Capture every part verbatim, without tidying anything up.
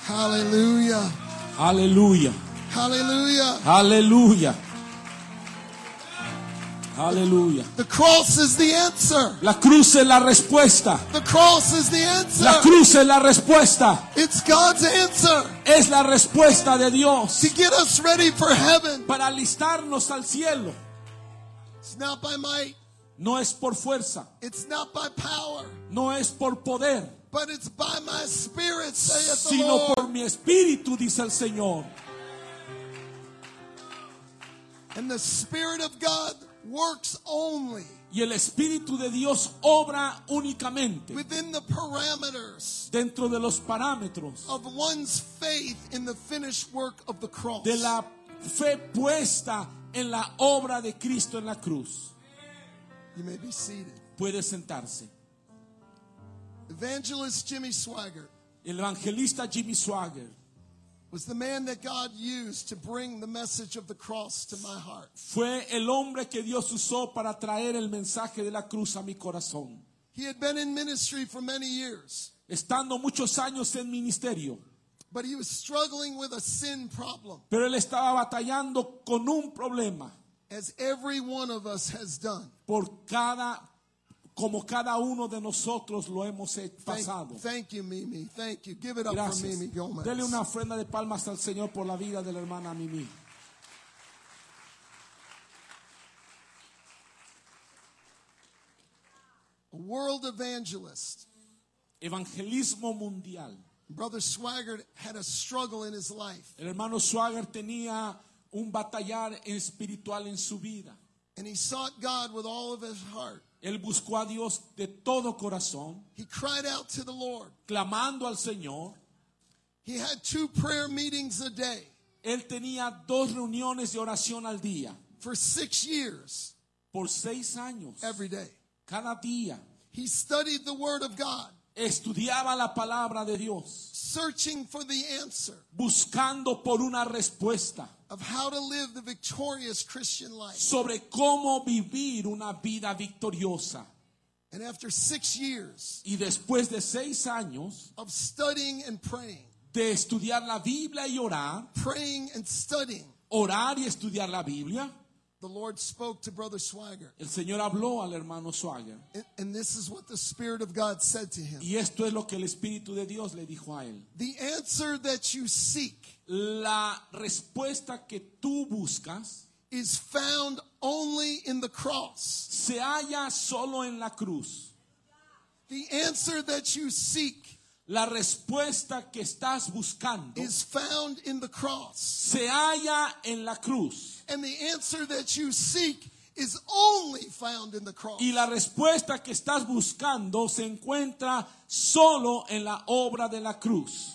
Hallelujah. Aleluya. Hallelujah. Aleluya. Aleluya. The cross is the answer. La cruz es la respuesta. The cross is the answer. La cruz es la respuesta. It's God's answer Es la respuesta de Dios to get us ready for heaven. para alistarnos al cielo. It's not by might. No es por fuerza, It's not by power. no es por poder, But it's by my spirit, saith the sino Lord. por mi espíritu, dice el Señor. And the Spirit of God works only Y el Espíritu de Dios obra únicamente within the parameters dentro de los parámetros of one's faith in the finished work of the cross. de la fe puesta en la obra de Cristo en la cruz. You may be seated. Puede sentarse. Evangelist Jimmy Swaggart El evangelista Jimmy Swaggart was the man that God used to bring the message of the cross to my heart. fue el hombre que Dios usó para traer el mensaje de la cruz a mi corazón. He had been in ministry for many years, Estando muchos años en ministerio, but he was struggling with a sin problem, pero él estaba batallando con un problema, as every one of us has done. por cada, como cada uno de nosotros lo hemos Thank, pasado. thank you, Mimi. Thank you. Give it up for Gracias. Mimi Gomez. Dele una ofrenda de palmas al Señor por la vida de la hermana Mimi. A world evangelist. Evangelismo mundial. Brother Swaggart had a struggle in his life, El hermano Swaggart tenía un batallar espiritual en su vida. and he sought God with all of his heart. Él buscó a Dios de todo corazón, He cried out to the Lord. clamando al Señor. He had two prayer meetings a day Él tenía dos reuniones de oración al día, for six years, por seis años, every day. cada día. He studied the Word of God, Estudiaba la palabra de Dios, searching for the answer buscando por una respuesta of how to live the victorious Christian life. sobre cómo vivir una vida victoriosa. And after six years Y después de seis años of studying and praying, de estudiar la Biblia y orar, praying and studying, orar y estudiar la Biblia, the Lord spoke to Brother Swaggart. el Señor habló al hermano Swaggart. And, and this is what the Spirit of God said to him. Y esto es lo que el Espíritu de Dios le dijo a él. The answer that you seek La respuesta que tú buscas is found only in the cross. se halla solo en la cruz. The answer that you seek La respuesta que estás buscando is found in the cross. se halla en la cruz. And the answer that you seek is only found in the cross. Y la respuesta que estás buscando se encuentra solo en la obra de la cruz.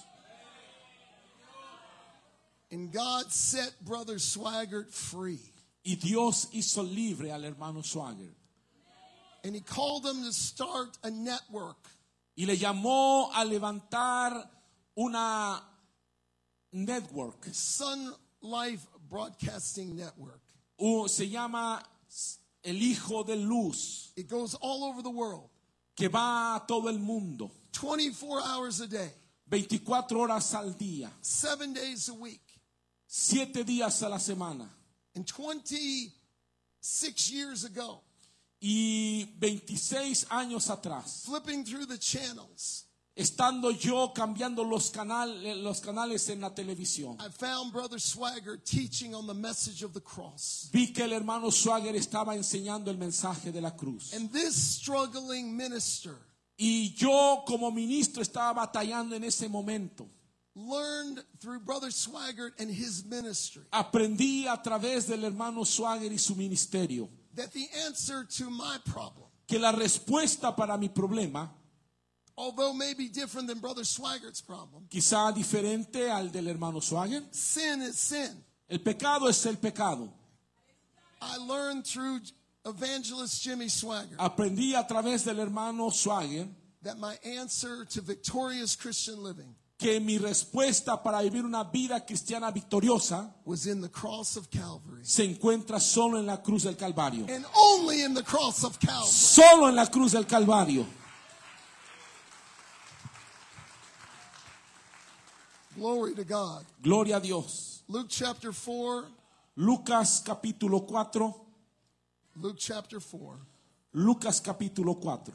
And God set Brother Swaggart free. Y Dios hizo libre al hermano Swaggart. And he called him to start a network. Y le llamó a levantar una network. Sun Life Broadcasting Network. Uh, se llama El Hijo de Luz, It goes all over the world, que va a todo el mundo, twenty-four hours a day, veinticuatro horas al día, seven days a week. siete días a la semana. And twenty-six years ago, Y veintiséis años atrás, flipping through the channels, estando yo cambiando los canales, los canales en la televisión, I found Brother Swaggart teaching on the message of the cross. vi que el hermano Swaggart estaba enseñando el mensaje de la cruz. And this struggling minister Y yo como ministro estaba batallando en ese momento. learned through Brother Swaggart and his ministry Aprendí a través del hermano Swaggart y su ministerio that the answer to my problem, que la respuesta para mi problema, although maybe different than Brother Swaggart's problem, quizá diferente al del hermano Swaggart, sin is sin. el pecado es el pecado. I learned through evangelist Jimmy Swaggart Aprendí a través del hermano Swaggart that my answer to victorious Christian living que mi respuesta para vivir una vida cristiana victoriosa was in the cross of Calvary. se encuentra solo en la cruz del Calvario. And only in the cross of Calvary. Solo en la cruz del Calvario. Glory to God. Gloria a Dios. Luke chapter four. Lucas capítulo cuatro. Luke chapter four. Lucas capítulo cuatro.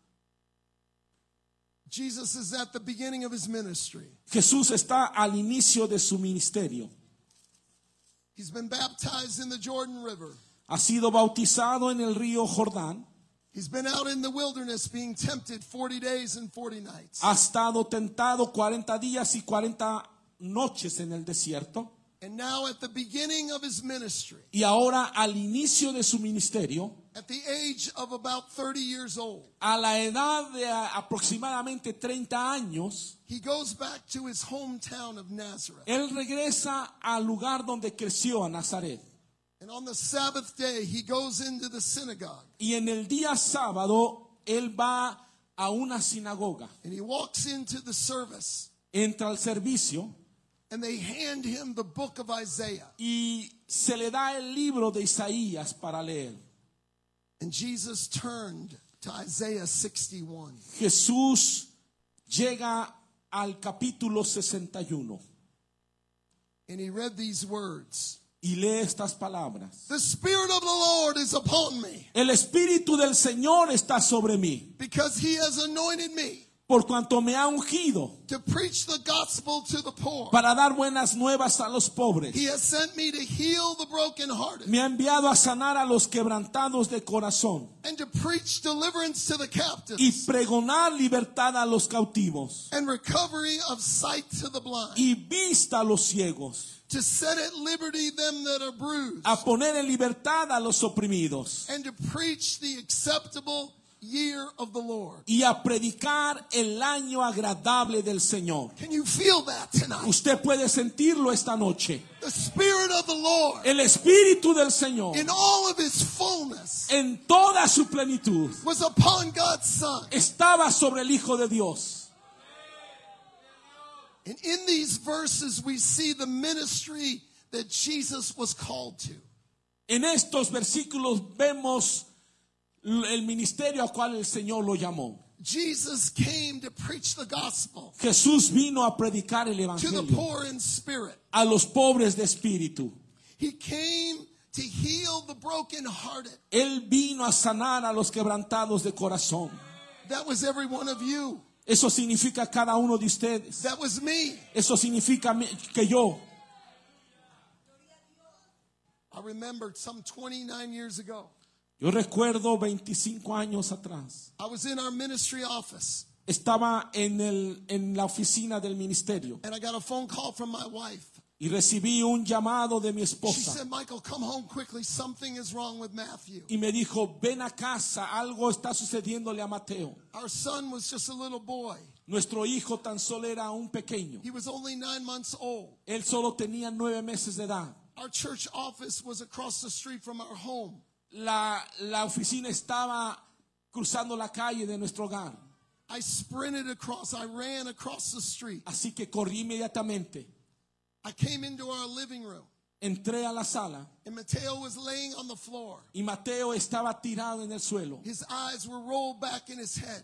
Jesus is at the beginning of his ministry. Jesús está al inicio de su ministerio. He's been baptized in the Jordan River. Ha sido bautizado en el río Jordán. He's been out in the wilderness being tempted forty days and forty nights. Ha estado tentado cuarenta días y cuarenta noches en el desierto. And now at the beginning of his ministry, Y ahora al inicio de su ministerio, at the age of about thirty years old, a la edad de aproximadamente treinta años, he goes back to his hometown of Nazareth. él regresa al lugar donde creció, a Nazaret. And on the Sabbath day, he goes into the synagogue. Y en el día sábado, él va a una sinagoga. And he walks into the service. Entra al servicio And they hand him the book of Isaiah. y se le da el libro de Isaías para leer. And Jesus turned to Isaiah sixty-one. Jesús llega al capítulo sesenta y uno And he read these words. y lee estas palabras. The Spirit of the Lord is upon me, El Espíritu del Señor está sobre mí, because he has anointed me por cuanto me ha ungido to preach the gospel to the poor. para dar buenas nuevas a los pobres. He has sent me to heal the brokenhearted Me ha enviado a sanar a los quebrantados de corazón and to preach deliverance to the y captives pregonar libertad a los cautivos and recovery of sight to the blind, y vista a los ciegos, to set at liberty them that are bruised, a poner en libertad a los oprimidos and to preach the acceptable year of the Lord. y a predicar el año agradable del Señor. Can you feel that tonight? Usted puede sentirlo esta noche. The Spirit of the Lord El Espíritu del Señor in all of his fullness en toda su plenitud was upon God's Son. estaba sobre el Hijo de Dios. And in these verses we see the ministry that Jesus was called to. En estos versículos vemos el ministerio al cual el Señor lo llamó. Jesus came to preach the gospel Jesús vino a predicar el to the evangelio poor in spirit. a los pobres de espíritu. He came to heal the brokenhearted. Él vino a sanar a los quebrantados de corazón. That was every one of you. Eso significa cada uno de ustedes. That was me. Eso significa mi- que yo. I remember some twenty-nine years ago, Yo recuerdo veinticinco años atrás. I was in our ministry office Estaba en, el, en la oficina del ministerio and I got a phone call from my wife. y recibí un llamado de mi She esposa said, Michael, come home quickly. Something is wrong with Matthew. y me dijo, ven a casa, algo está sucediéndole a Mateo. Our son was just a little boy. Nuestro hijo tan solo era un pequeño. He was only nine months old. Él solo tenía nueve meses de edad. Our church office was across the street from our home. La, la oficina estaba cruzando la calle de nuestro hogar. I sprinted across. I ran across the street. Así que corrí inmediatamente. I came into our living room, Entré a la sala and Mateo was laying on the floor. y Mateo estaba tirado en el suelo. His eyes were rolled back in his head,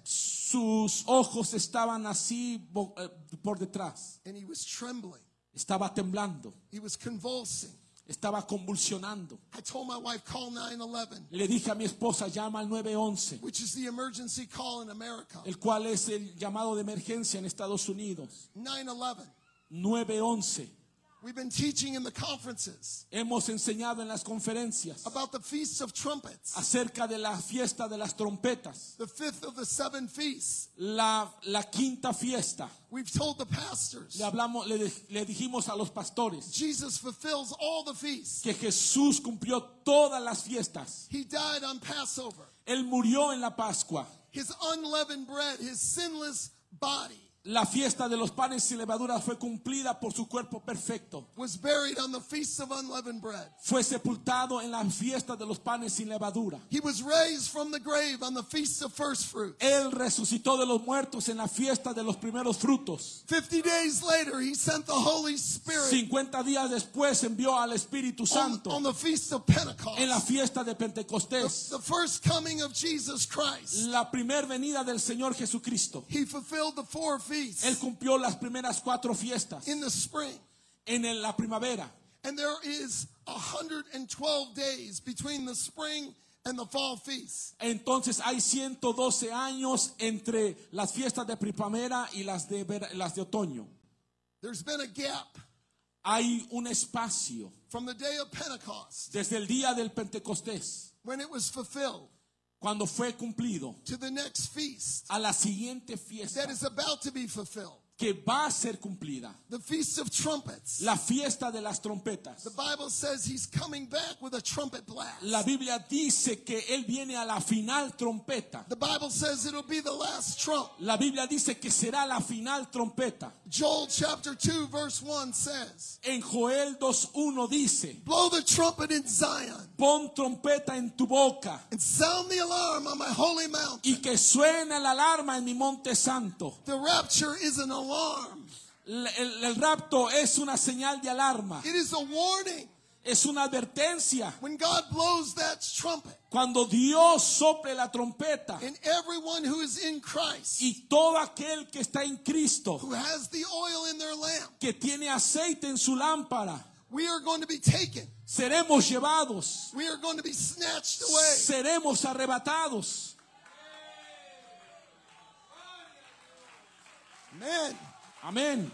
Sus ojos estaban así bo- eh, por detrás. and he was trembling. Estaba temblando. He was convulsing. Estaba convulsionando. I told my wife, call nine eleven, Le dije a mi esposa, llama al nueve once, which is the emergency call in America. el cual es el llamado de emergencia en Estados Unidos. nine eleven. nueve once. We've been teaching in the conferences Hemos enseñado en las conferencias about the feasts of trumpets, acerca de la fiesta de las trompetas, the fifth of the seven feasts. la, la quinta fiesta. We've told the pastors Le hablamos, le, le dijimos a los pastores Jesus fulfills all the feasts. que Jesús cumplió todas las fiestas. He died on Passover. Él murió en la Pascua. His unleavened bread, his sinless body, La fiesta de los panes sin levadura fue cumplida por su cuerpo perfecto. was buried on the feast of unleavened bread. Fue sepultado en la fiesta de los panes sin levadura. He was raised from the grave on the feast of first fruit. Él resucitó de los muertos en la fiesta de los primeros frutos. Fifty days later, he sent the Holy Spirit cincuenta días después envió al Espíritu on, Santo on the feast of Pentecost. en la fiesta de Pentecostés. The first coming of Jesus Christ. La primer venida del Señor Jesucristo. He fulfilled the four feasts feasts Él cumplió las primeras cuatro fiestas in the spring. en el- la primavera. And there is one hundred twelve days between the spring and the fall feasts. Entonces hay ciento doce años entre las fiestas de primavera y las de, vera- las de otoño. There's been a gap Hay un espacio from the day of Pentecost, desde el día del Pentecostés, when it was fulfilled, cuando fue cumplido, to the next feast a la siguiente fiesta that is about to be fulfilled, que va a ser cumplida, the Feast of Trumpets. la fiesta de las trompetas. The Bible says he's coming back with a trumpet blast. La Biblia dice que Él viene a la final trompeta. The Bible says it'll be the last trump. La Biblia dice que será la final trompeta. Joel chapter two verse one says, En Joel dos uno dice: blow the trumpet in Zion pon trompeta en tu boca and sound the alarm on my holy mountain. y que suene la alarma en mi monte santo. The rapture is an alarm. El, el- el rapto es una señal de alarma, It is a warning. es una advertencia. When God blows that trumpet, Cuando Dios sople la trompeta and everyone who is in Christ, y todo aquel que está en Cristo, who has the oil in their lamp, que tiene aceite en su lámpara, we are going to be taken. seremos llevados, We are going to be snatched away. seremos arrebatados. Man, Amén.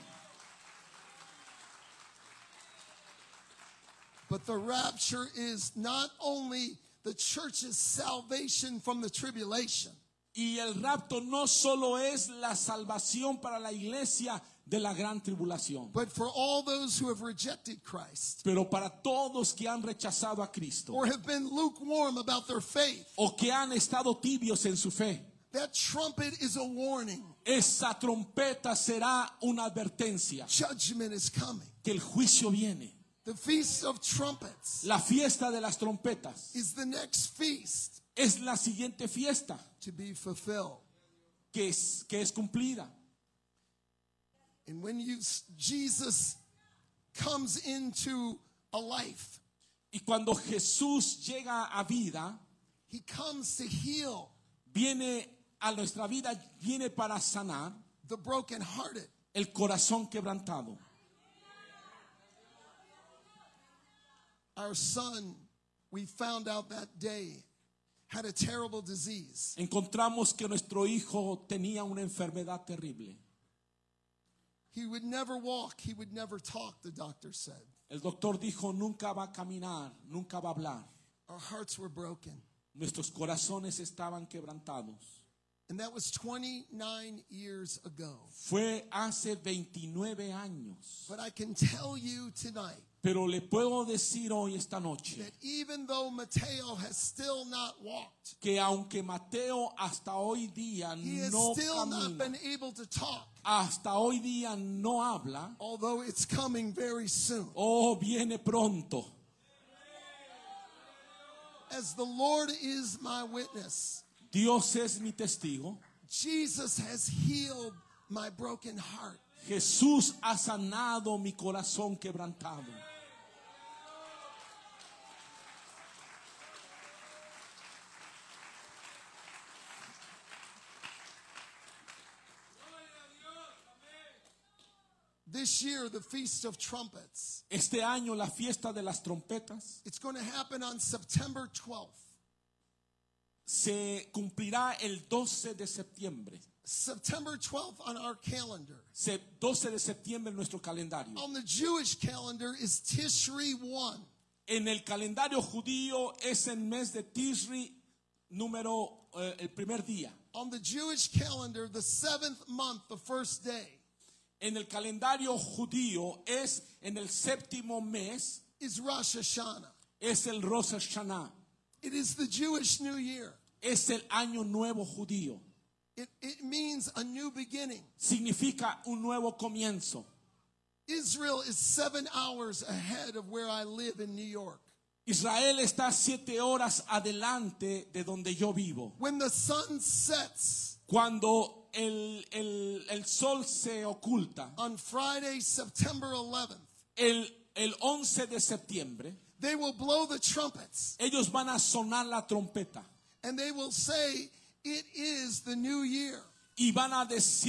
but the rapture is not only the church's salvation from the tribulation. Y el rapto no solo es la salvación para la iglesia de la gran tribulación, But for all those who have rejected Christ pero para todos que han rechazado a Cristo or have been lukewarm about their faith, o que han estado tibios en su fe, that trumpet is a warning. esa trompeta será una advertencia Judgment is coming. que el juicio viene. The Feast of Trumpets La fiesta de las trompetas is the next feast es la siguiente fiesta to be fulfilled. que es, que es cumplida. And when you Jesus comes into a life, Y cuando Jesús llega a vida, he comes to heal viene a nuestra vida, viene para sanar the brokenhearted. el corazón quebrantado. Our son, we found out that day, had a terrible disease. Encontramos que nuestro hijo tenía una enfermedad terrible. He would never walk, he would never talk, the doctor said. El doctor dijo: nunca va a caminar, nunca va a hablar. Our hearts were broken. Nuestros corazones estaban quebrantados. And that was twenty-nine years ago. Fue hace veintinueve años. But I can tell you tonight Pero le puedo decir hoy, esta noche, that even though Mateo has still not walked, que aunque Mateo hasta hoy día he has no still not camina, been able to talk, hasta hoy día no habla, although it's coming very soon. oh, viene pronto. As the Lord is my witness, Dios es mi testigo. Jesus has healed my broken heart. Jesús ha sanado mi corazón quebrantado. This year, the Feast of Trumpets, Este año la fiesta de las trompetas it's going to happen on September twelfth. se cumplirá el doce de septiembre. September twelfth on our calendar. Se- doce de septiembre en nuestro calendario. On the Jewish calendar is Tishri one. En el calendario judío es el mes de Tishri, número eh, el primer día. On the Jewish calendar, the seventh month, the first day, En el calendario judío es en el séptimo mes, is Rosh Hashanah. es el Rosh Hashanah, It is the Jewish New Year. es el año nuevo judío. It, it means a new beginning. Significa un nuevo comienzo. Israel is seven hours ahead of where I live in New York. Israel está siete horas adelante de donde yo vivo. When the sun sets Cuando el, el, el sol se oculta, on Friday, September eleventh, el, el once de septiembre, they will blow the trumpets ellos van a sonar la trompeta and they will say, it is the new year. y van a decir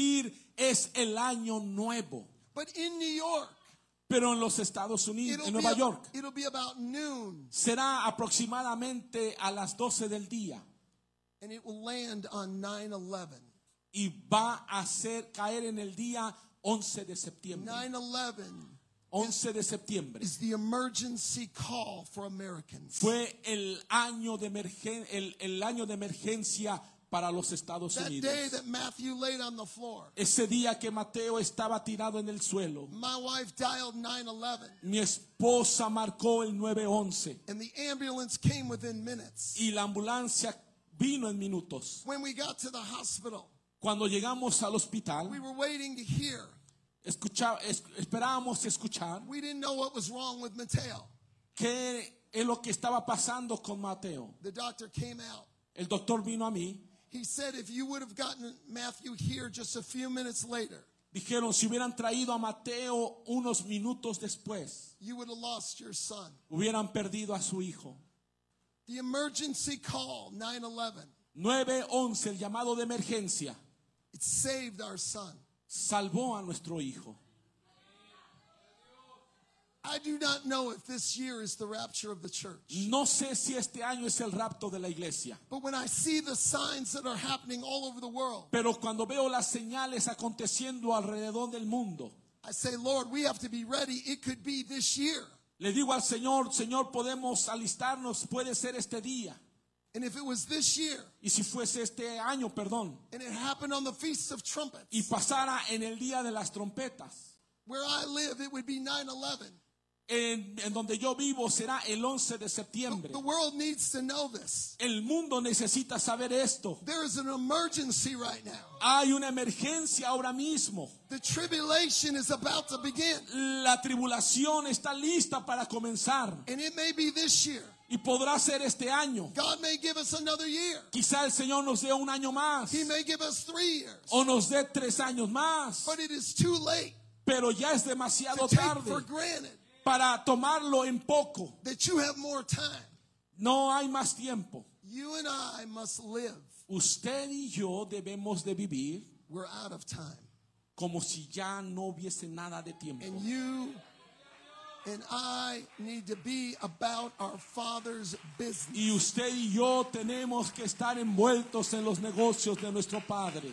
es el año nuevo. But in New York, Pero en los Estados Unidos, it'll en be, Nueva a- York, it'll be about noon, será aproximadamente a las doce del día and it will land on nine eleven. y va a hacer caer en el día once de septiembre. nine eleven once de septiembre is the emergency call for Americans. fue el año de emergen- el, el año de emergencia para los Estados That Unidos. day that Matthew laid on the floor, Ese día que Mateo estaba tirado en el suelo, my wife dialed nine eleven, mi esposa marcó el nueve once and the ambulance came within minutes. y la ambulancia vino en minutos. When we got to the hospital, Cuando llegamos al hospital, we were waiting to hear. escucha- es- esperábamos escuchar We didn't know what was wrong with Mateo. qué es lo que estaba pasando con Mateo. The doctor came out. El doctor vino a mí. He said if you would have gotten Matthew here just a few minutes later, Dijeron, si hubieran traído a Mateo unos minutos después, you would have lost your son. hubieran perdido a su hijo. The emergency call, nine eleven, nueve once, el llamado de emergencia, it saved our son. salvó a nuestro hijo. I do not know if this year is the rapture of the church. No sé si este año es el rapto de la iglesia, But when I see the signs that are happening all over the world, pero cuando veo las señales aconteciendo alrededor del mundo, I say, Lord, we have to be ready. It could be this year. le digo al Señor, Señor, podemos alistarnos, puede ser este día. And if it was this year, Y si fuese este año, perdón, and it happened on the Feast of Trumpets, y pasara en el día de las trompetas, where I live, it would be nine eleven. en, en donde yo vivo será el once de septiembre. The world needs to know this. El mundo necesita saber esto. There is an emergency right now. Hay una emergencia ahora mismo. The tribulation is about to begin. La tribulación está lista para comenzar And it may be this year. y podrá ser este año. God may give us another year. Quizá el Señor nos dé un año más He may give us three years. o nos dé tres años más, But it is too late pero ya es demasiado to take tarde for granted para tomarlo en poco. that you have more time. No hay más tiempo. You and I must live. Usted y yo debemos de vivir We're out of time. como si ya no hubiese nada de tiempo. And you and I need to be about our Father's business. Y usted y yo tenemos que estar envueltos en los negocios de nuestro Padre.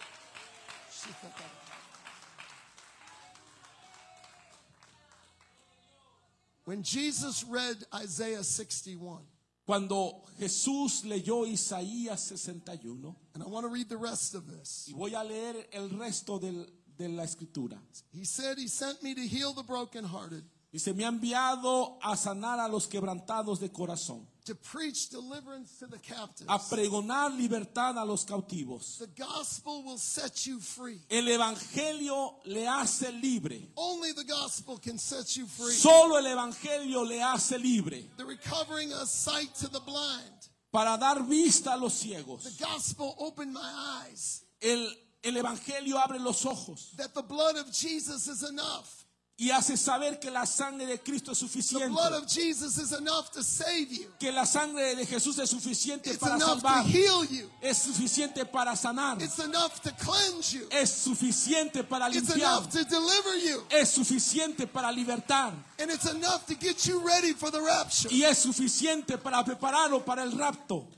When Jesus read Isaiah sixty-one, Cuando Jesús leyó Isaías sesenta y uno, and I want to read the rest of this. y voy a leer el resto del- de la escritura. He said, He sent me to heal the brokenhearted, Dice, me ha enviado a sanar a los quebrantados de corazón, to preach deliverance to the captives. a pregonar libertad a los cautivos. The gospel will set you free. El evangelio le hace libre. Only the gospel can set you free. Solo el evangelio le hace libre The recovering of sight to the blind. para dar vista a los The ciegos. gospel opened my eyes El, el evangelio abre los ojos that the blood of Jesus is enough. y hace saber que la sangre de Cristo es The suficiente. blood of Jesus is enough to save you. Que la sangre de Jesús es suficiente It's para enough to salvar. heal you. Es suficiente para sanar. It's enough to cleanse you. Es suficiente para It's limpiar. enough to deliver you. Es suficiente para libertar. And it's enough to get you ready for the rapture. Y es suficiente para prepararlo para el rapto.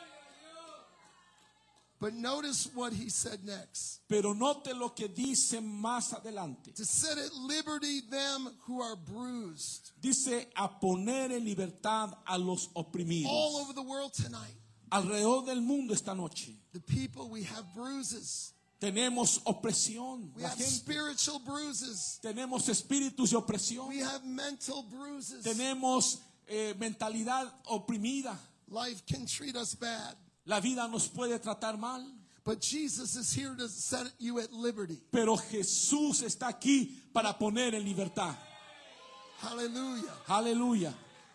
But notice what he said next. Pero note lo que dice más adelante. To set at liberty them who are bruised. Dice a poner en libertad a los All oprimidos. over the world tonight, Alrededor del mundo esta noche the people, we have bruises. tenemos opresión. We La have gente, spiritual bruises. tenemos espíritus de opresión. We have mental bruises. Tenemos eh, mentalidad oprimida. Life can treat us bad. La vida nos puede tratar mal. But Jesus is here to set you at liberty. Pero Jesús está aquí para poner en libertad. Hallelujah. Aleluya.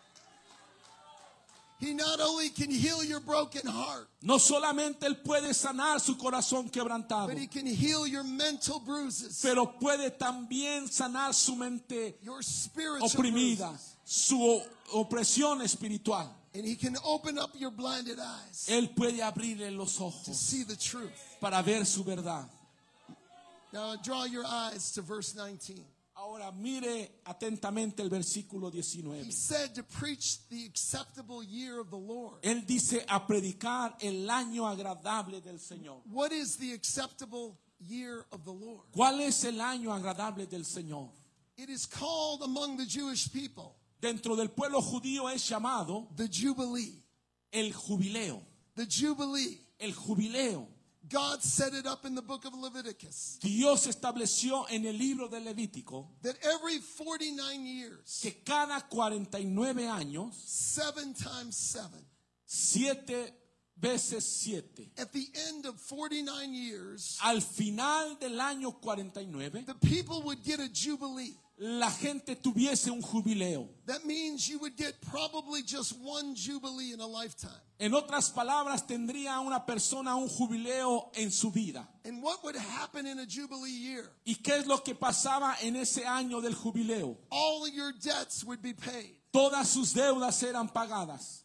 He not only can heal your broken heart, No solamente Él puede sanar su corazón quebrantado, but he can heal your mental bruises, pero puede también sanar su mente your spiritual oprimida, bruises. su opresión espiritual. And he can open up your blinded eyes Él puede abrirle los to ojos see the truth. para ver su verdad. Now draw your eyes to verse nineteen. Ahora mire atentamente el versículo diecinueve. He said to preach the acceptable year of the Lord. Él dice a predicar el año agradable del Señor. What is the acceptable year of the Lord? ¿Cuál es el año agradable del Señor? It is called among the Jewish people Dentro del pueblo judío es llamado the Jubilee. el jubileo. The Jubilee. El jubileo. God set it up in the book of Leviticus Dios estableció en el libro de Levítico that every forty-nine years, que cada cuarenta y nueve años, seven times seven, siete veces siete, at the end of forty-nine years, al final del año cuarenta y nueve, the people would get a Jubilee. la gente tuviese un jubileo. That means you would get probably just one Jubilee in a lifetime. En otras palabras, tendría una persona un jubileo en su vida. And what would happen in a Jubilee year? ¿Y qué es lo que pasaba en ese año del jubileo? All of your debts would be paid. Todas sus deudas eran pagadas.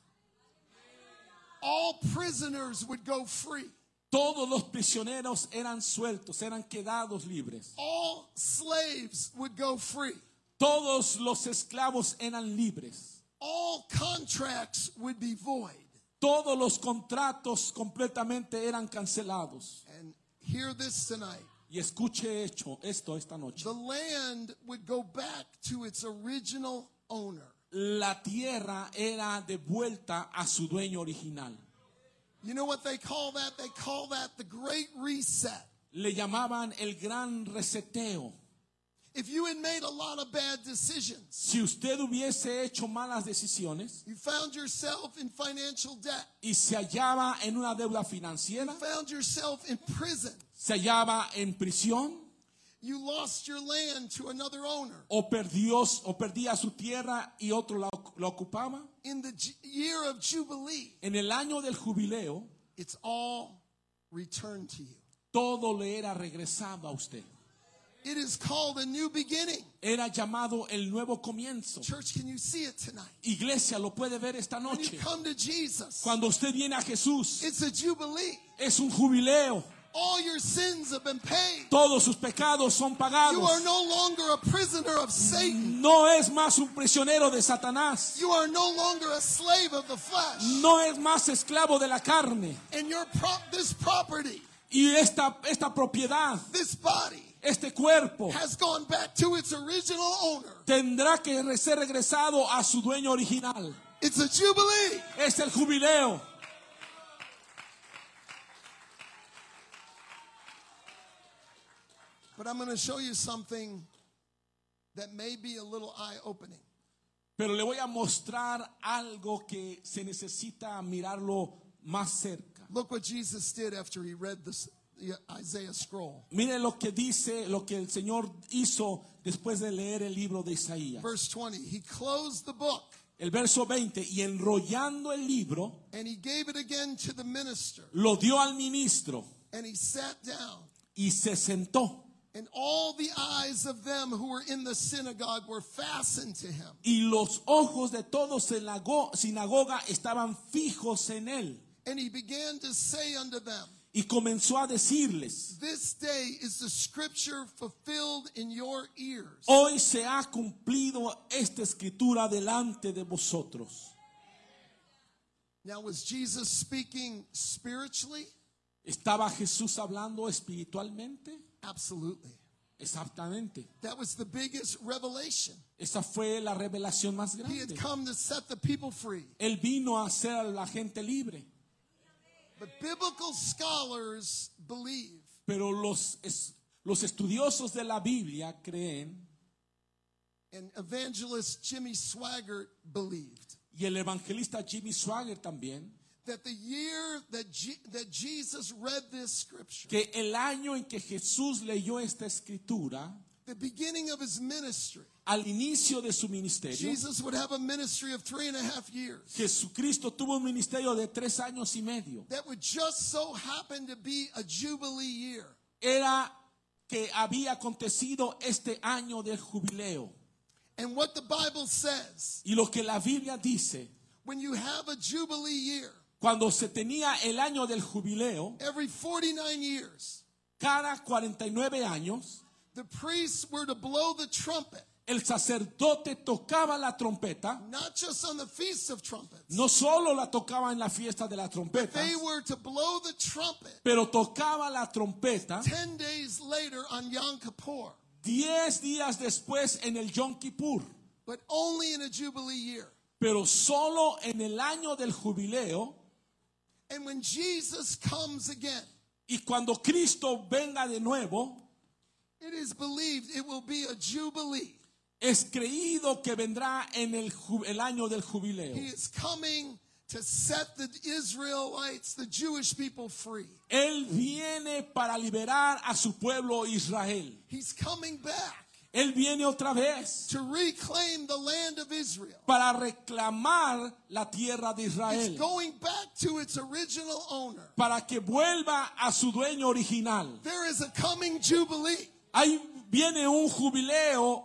All prisoners would go free. Todos los prisioneros eran sueltos, eran quedados libres. All slaves would go free. Todos los esclavos eran libres. All contracts would be void. Todos los contratos completamente eran cancelados. And hear this tonight. Y escuche hecho esto esta noche. The land would go back to its original owner. La tierra era devuelta a su dueño original. You know what they call that? They call that the Great Reset. Le llamaban el gran reseteo. If you had made a lot of bad decisions, Si usted hubiese hecho malas decisiones you found yourself in financial debt, y se hallaba en una deuda financiera, found yourself in prison, se hallaba en prisión you lost your land to another owner. o perdió o perdía su tierra y otro la, la ocupaba, In the ju- year of Jubilee, en el año del jubileo it's all returned to you. todo le era regresado a usted. It is called a new beginning. Era llamado el nuevo comienzo. Church, can you see it tonight? Iglesia, lo puede ver esta When you noche. come to Jesus, Cuando usted viene a Jesús, it's a Jubilee. es un jubileo. All your sins have been paid. Todos sus pecados son You pagados. are no longer a prisoner of Satan. No es más un prisionero de Satanás. You are no longer a slave of the flesh. No es más esclavo de la carne. And your pro- this property, Y esta, esta propiedad, this body, este cuerpo, has gone back to its original owner. tendrá que ser regresado a su dueño original. It's a Jubilee. Es el jubileo. But I'm going to show you something that may be a little eye-opening. Pero le voy a mostrar algo que se necesita mirarlo más cerca. Look what Jesus did after he read this, the Isaiah scroll. Mire lo que dice, lo que el Señor hizo después de leer el libro de Isaías. Verse twenty, he closed the book El verso veinte, y enrollando el libro, and he gave it again to the minister. lo dio al ministro And he sat down. y se sentó. And all the eyes of them who were in the synagogue were fastened to him. Y los ojos de todos en la go- sinagoga estaban fijos en él. And he began to say unto them, Y comenzó a decirles: this day is the scripture fulfilled in your ears. hoy se ha cumplido esta escritura delante de vosotros. Now, was Jesus speaking spiritually? ¿Estaba Jesús hablando espiritualmente? Absolutely. Exactamente. That was the biggest revelation. Esa fue la revelación más He had grande. come to set the people free. Él vino a hacer a la gente libre. But biblical scholars believe Pero los, es- los estudiosos de la Biblia creen, and evangelist Jimmy Swaggart believed y el evangelista Jimmy Swaggart también, that the year that, Je- that Jesus read this scripture, que el año en que Jesús leyó esta escritura, the beginning of his ministry, al inicio de su ministerio, Jesus would have a ministry of three and a half years. Jesucristo tuvo un ministerio de tres años y medio. That would just so happen to be a Jubilee year. Era que había acontecido este año del jubileo. And what the Bible says, Y lo que la Biblia dice, when you have a Jubilee year, cuando se tenía el año del jubileo, every forty-nine years, cada cuarenta y nueve años, the priests were to blow the trumpet, el sacerdote tocaba la trompeta. not just on the Feast of Trumpets. No solo la tocaba en la fiesta de la trompeta, They were to blow the trumpet pero tocaba la trompeta ten days later on Yom Kippur, diez días después en el Yom Kippur, but only in a Jubilee year. pero solo en el año del jubileo. And when Jesus comes again, Y cuando Cristo venga de nuevo, it is believed it will be a Jubilee. es creído que vendrá en el, ju- el año del jubileo. He is coming to set the Israelites, the Jewish people, free. Él viene para liberar a su pueblo Israel. He's coming back Él viene otra vez to reclaim the land of Israel. para reclamar la tierra de It's Israel, going back to its original owner. para que vuelva a su dueño original. There is a coming Jubilee. Ahí viene un jubileo.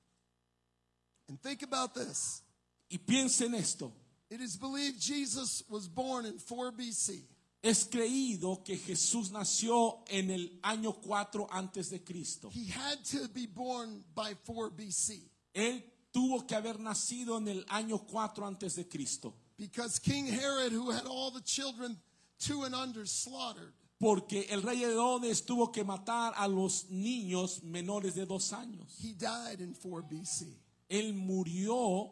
And think about this. Y piensen esto. It is believed Jesus was born in four B C. Es creído que Jesús nació en el año cuatro antes de Cristo. He had to be born by four B C Él tuvo que haber nacido en el año cuatro antes de Cristo, because King Herod, who had all the children two and under slaughtered, porque el rey Herodes tuvo que matar a los niños menores de dos años. he died in four B C. Él murió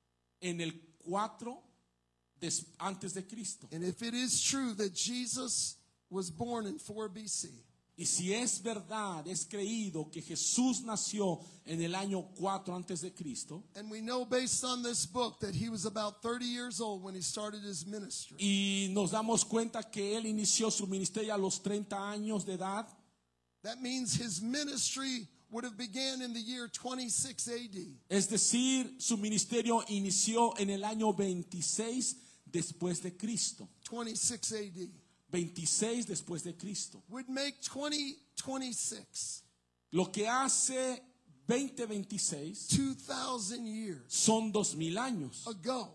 en el cuatro des- antes de Cristo. And if it is true that Jesus was born in four B C, Y si es verdad, es creído que Jesús nació en el año cuatro antes de Cristo, and we know based on this book that he was about thirty years old when he started his ministry, y nos damos cuenta que él inició su ministerio a los treinta años de edad, that means his ministry would have began in the year twenty-six A D. es decir, su ministerio inició en el año veintiséis después de Cristo. twenty-six A D veintiséis después de Cristo. would make twenty twenty-six Lo que hace veinte veintiséis two thousand years son dos mil años, ago.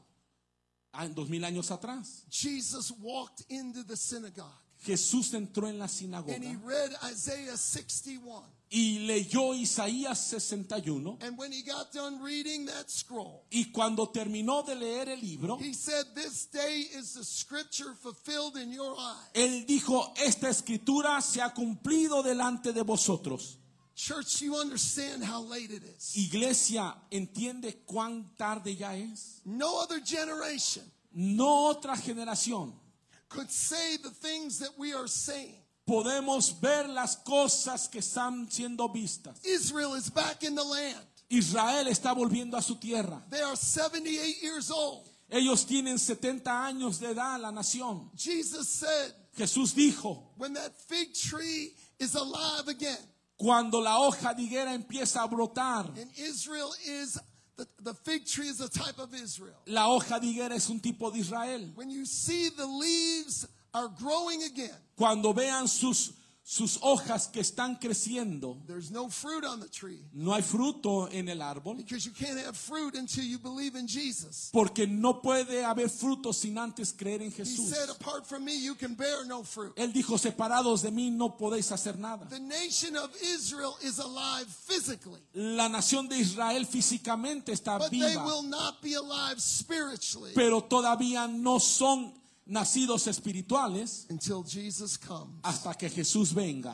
ah, dos mil años atrás. Jesus walked into the synagogue Jesús entró en la and he sinagoga read Isaiah sixty-one. y leyó Isaías sesenta y uno. And when he got done reading that scroll, Y cuando terminó de leer el libro, he said, "This day is the scripture fulfilled in your eyes." él dijo: esta escritura se ha cumplido delante de vosotros. Church, you understand how late it is. Iglesia, ¿entiende cuán tarde ya es? No other generation No otra generación could say the things that we are saying. podemos ver las cosas que están siendo vistas. Israel is back in the land. Israel está volviendo a su tierra. They are seventy-eight years old. Ellos tienen setenta años de edad, la nación. Jesus said, Jesús dijo: when that fig tree is alive again, cuando la hoja de higuera empieza a brotar, and Israel is, the, the fig tree is a type of Israel. la hoja de higuera es un tipo de Israel. When you see the leaves are growing again, Cuando vean sus, sus hojas que están creciendo, there's no fruit on the tree no hay fruto en el árbol, because you can't have fruit until you believe in Jesus. porque no puede haber fruto sin antes creer en He Jesús. said, apart from me, you can bear no fruit. Él dijo: separados de mí no podéis hacer nada. The nation of Israel is alive physically, La nación de Israel físicamente está but they viva, will not be alive spiritually pero todavía no son nacidos espirituales until Jesus comes. hasta que Jesús venga.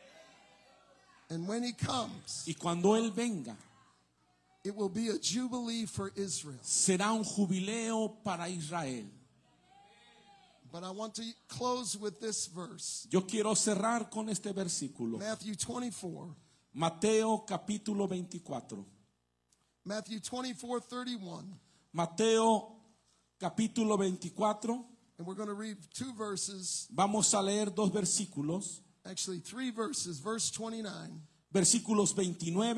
And when he comes, Y cuando Él venga, it will be a jubilee for Israel. será un jubileo para Israel. But I want to close with this verse. Yo quiero cerrar con este versículo. Matthew twenty-four. Mateo capítulo veinticuatro. Matthew twenty-four thirty-one. Mateo capítulo veinticuatro. And we're going to read two verses, Vamos a leer dos versículos. actually three verses. Verse twenty-nine. Versículos veintinueve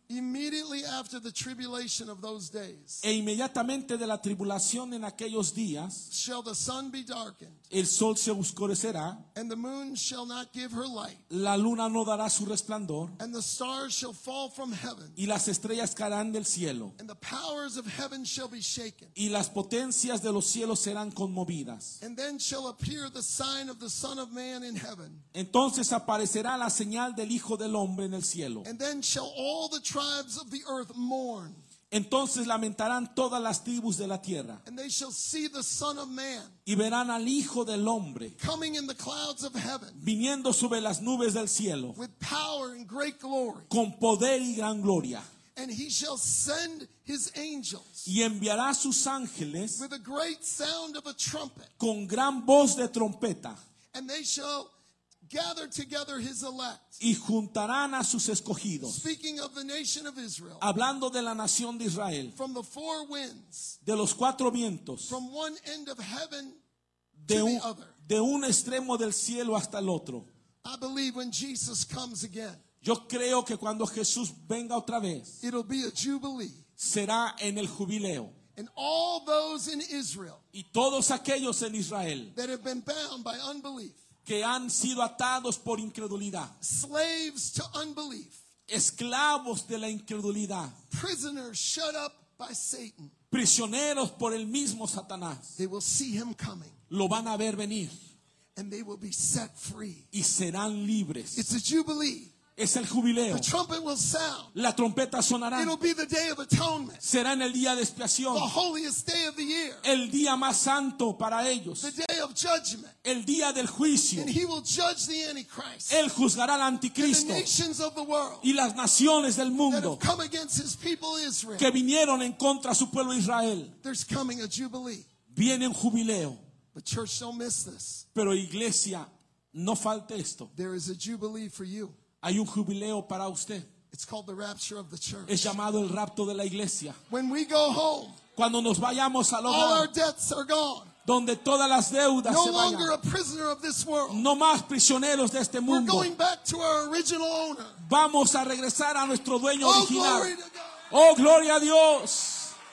Immediately after the tribulation of those days E inmediatamente de la tribulación en aquellos días, shall the sun be darkened, el sol se oscurecerá, and the moon shall not give her light, la luna no dará su resplandor, and the stars shall fall from heaven, y las estrellas caerán del cielo, and the powers of heaven shall be shaken. y las potencias de los cielos serán conmovidas. And then shall appear the sign of the Son of Man in heaven. Entonces aparecerá la señal del Hijo del Hombre en el cielo. And then shall all the tribes of the earth mourn, Entonces lamentarán todas las tribus de la tierra, and they shall see the Son of Man y verán al Hijo del Hombre coming in the clouds of heaven viniendo sobre las nubes del cielo, with power and great glory. con poder y gran gloria. And he shall send his angels Y enviará sus ángeles with a great sound of a trumpet, con gran voz de trompeta, and they shall gather together his elect. y juntarán a sus escogidos. Speaking of the nation of Israel, Hablando de la nación de Israel, from the four winds, de los cuatro vientos, from one end of heaven de to un, the other. de un extremo del cielo hasta el otro. I believe when Jesus comes again, Yo creo que cuando Jesús venga otra vez, it'll be a jubilee. será en el jubileo. And all those in Israel Y todos aquellos en Israel that have been bound by unbelief, que han sido atados por incredulidad, slaves to unbelief, esclavos de la incredulidad, prisoners shut up by Satan, prisioneros por el mismo Satanás, they will see him coming lo van a ver venir and they will be set free. y serán libres. It's a jubilee. Es el jubileo. The trumpet will sound. La trompeta sonará. It'll be the day of atonement, Será en el día de expiación, the holiest day of the year, el día más santo para ellos, the day of judgment. el día del juicio. And he will judge the Antichrist Él juzgará al and the anticristo nations of the world y las naciones del that mundo have come against his people Israel. que vinieron en contra de su pueblo Israel. There's coming a jubilee. Viene un jubileo. But church, don't miss this. Pero iglesia, no falte esto. There is a jubilee for you. Hay un jubileo para usted. It's called the rapture of the church. Es llamado el rapto de la iglesia. When we go home, Cuando nos vayamos al all our hogar, debts are gone. donde todas las deudas No se longer a vayan. prisoner of this world. No más prisioneros de este We're mundo. going back to our original owner. Vamos a regresar a nuestro dueño Oh, original. glory to God. Oh, gloria a Dios.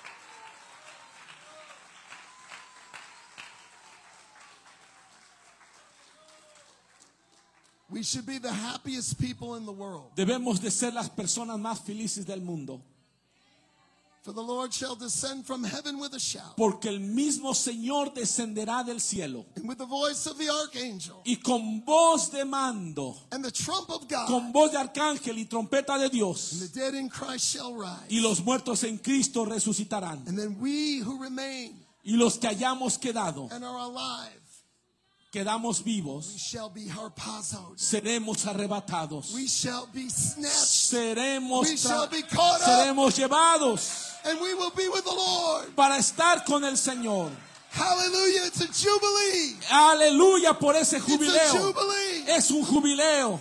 We should be the happiest people in the world. Debemos de ser las personas más felices del mundo. For the Lord shall descend from heaven with a shout, Porque el mismo Señor descenderá del cielo. and with the voice of the archangel, Y con voz de mando, and the trump of God, con voz de arcángel y trompeta de and Dios. the dead in Christ shall rise. Y los muertos en Cristo resucitarán. And then we who remain Y los que hayamos quedado, and are alive, quedamos we vivos, shall be harpazoed. seremos arrebatados. We shall be snatched, Seremos, We shall tra- be caught up. seremos llevados and we will be with the Lord. para estar con el Señor. Hallelujah. It's a jubilee. Aleluya por ese It's a jubileo. jubilee. Es un jubileo.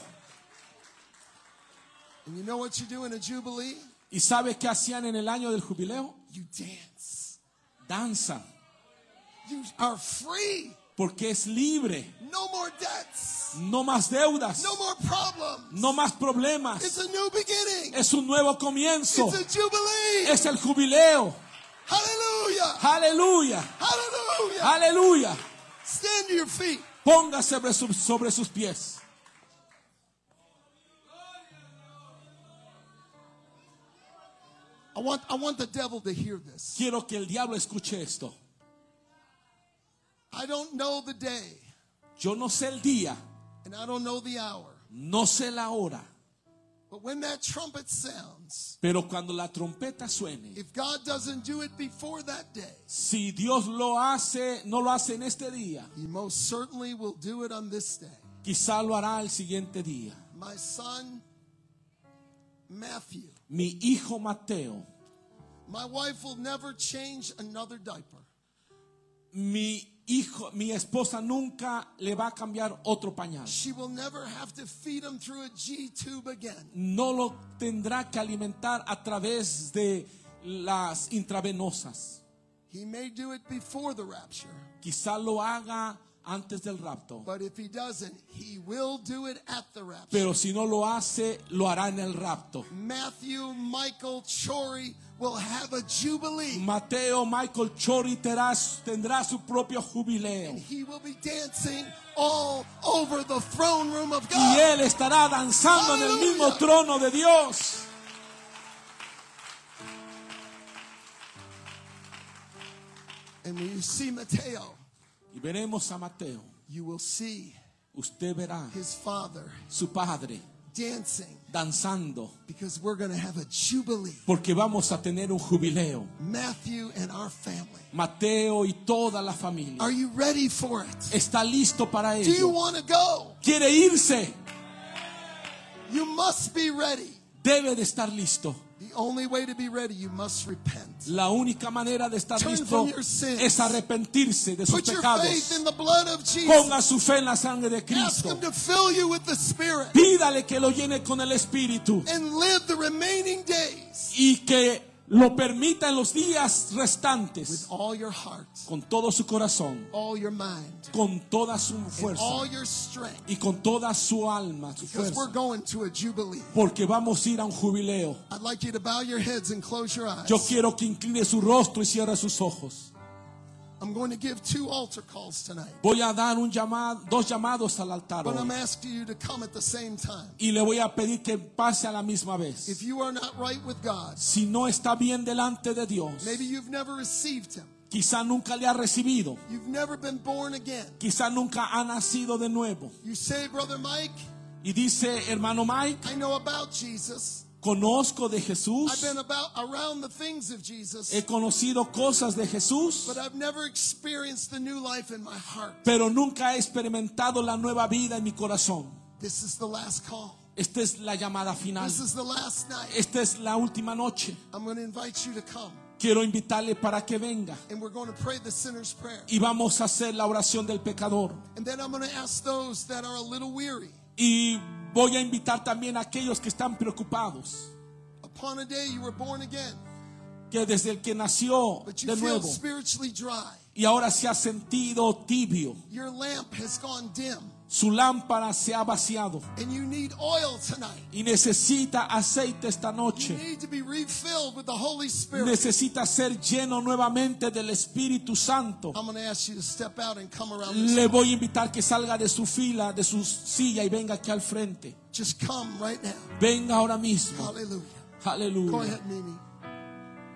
And you know what you do in a jubilee? ¿Y sabe qué hacían en el año del jubileo? You dance. Danza, You are free. porque es libre. No more debts. No más deudas, No more problems. no más problemas. It's a new beginning. Es un nuevo comienzo. It's a jubilee. Es el jubileo. Hallelujah. Aleluya, Hallelujah. aleluya. Stand to your feet. Póngase sobre, su- sobre sus pies. I want, I want the devil to hear this. Quiero que el diablo escuche esto. I don't know the day, Yo no sé el día, and I don't know the hour. no sé la hora, But when that trumpet sounds, pero cuando la trompeta suene, if God doesn't do it before that day, si Dios lo hace, no lo hace en este día, He most certainly will do it on this day. quizá lo hará el siguiente día. My son, Matthew, Mi hijo Mateo, my wife will never change another diaper. mi hijo, mi esposa nunca le va a cambiar otro pañal. She will never have to feed him through a G tube again. No lo tendrá que alimentar a través de las intravenosas. He may do it before the rapture, Quizá lo haga antes del rapto. But if he doesn't, he will do it at the rapture. Pero si no lo hace, lo hará en el rapto. Matthew Michael Chory will have a jubilee. Mateo Michael Chory tendrá, tendrá su propio jubileo. And he will be dancing all over the throne room of Y God. él estará danzando en el mismo trono de Dios. And when you see Mateo, Y veremos a Mateo. you will see Usted verá his father su padre dancing, danzando, because we're going to have a jubilee. porque vamos a tener un jubileo. Matthew and our family. Mateo y toda la familia. Are you ready for it? Está listo para Do you ello. want to go? Quiere irse. You must be ready. Debe de estar listo. The only way to be ready, you must repent. La única manera de estar Turn listo from your sins. es arrepentirse de sus Put your faith pecados. in the blood of Jesus. Ponga su fe en la sangre de Ask Cristo. him to fill you with the Spirit Pídale que lo llene con el Espíritu and live the remaining days y que lo permita en los días with restantes all your heart, con todo su corazón, all your mind, con toda su and fuerza all your strength, y con toda su alma, su because we're fuerza, going to a jubilee. porque vamos a ir a un jubileo. I'd like you to bow your heads and close your eyes. Yo quiero que incline su rostro y cierre sus ojos. I'm going to give two altar calls tonight, Voy a dar un llamado, dos llamados al altar but I'm hoy, asking you to come at the same time. y le voy a pedir que pase a la misma vez. If you are not right with God, Si no está bien delante de Dios, maybe you've never received Him. quizá nunca le ha recibido, You've never been born again. quizá nunca ha nacido de nuevo. You say, Brother Mike, Y dice, hermano Mike, I know about Jesus. conozco de I've Jesús, been about around the things of Jesus, he conocido cosas de Jesús, but I've never experienced the new life in my heart. pero nunca he experimentado la nueva vida en mi corazón. This is the last call. Esta es la llamada final. This is the last night. Esta es la última noche. I'm going to invite you to come, Quiero invitarle para que venga and we're going to pray the sinner's prayer. y vamos a hacer la oración del pecador. And then I'm going to ask those that are a little weary. Y voy a invitar también a aquellos que están preocupados, Upon a day you were born again, que desde el que nació but you de feel nuevo spiritually dry. y ahora se ha sentido tibio, Your lamp has gone dim, su lámpara se ha vaciado and you need oil tonight. y necesita aceite esta You noche. need to be refilled with the Holy Spirit. Necesita ser lleno nuevamente del Espíritu Santo. I'm going to ask you to step out and come around this. Le voy a invitar que salga de su fila, de su silla y venga aquí al frente. Just come right now. Venga ahora mismo. Hallelujah. Go Aleluya. ahead, Mimi.